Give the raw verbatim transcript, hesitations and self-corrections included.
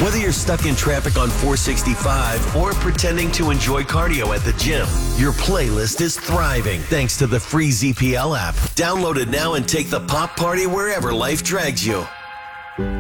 Whether you're stuck in traffic on four sixty-five or pretending to enjoy cardio at the gym, your playlist is thriving thanks to the free Z P L app. Download it now and take the pop party wherever life drags you.